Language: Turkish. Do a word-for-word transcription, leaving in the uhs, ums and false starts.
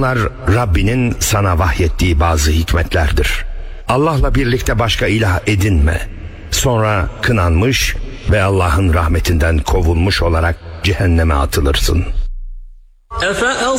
Bunlar Rabbinin sana vahyettiği bazı hikmetlerdir. Allah'la birlikte başka ilah edinme. Sonra kınanmış ve Allah'ın rahmetinden kovulmuş olarak cehenneme atılırsın.